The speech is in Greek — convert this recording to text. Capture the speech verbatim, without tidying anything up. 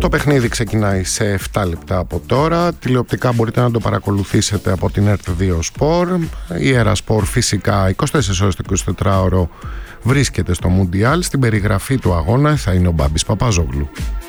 Το παιχνίδι ξεκινάει σε επτά λεπτά από τώρα. Τηλεοπτικά μπορείτε να το παρακολουθήσετε από την ΕΡΤ δύο Sport. Η Era Sport φυσικά είκοσι τέσσερις ώρες το εικοσιτετράωρο βρίσκεται στο Μουντιάλ. Στην περιγραφή του αγώνα θα είναι ο Μπάμπης Παπαζόγλου.